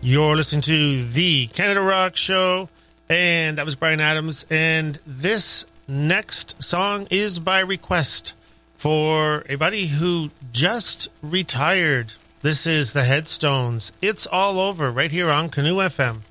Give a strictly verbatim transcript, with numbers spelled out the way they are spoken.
You're listening to the Canada Rock Show, and that was Bryan Adams. And this next song is by request for a buddy who just retired. This is the Headstones. It's all over right here on Canoe F M.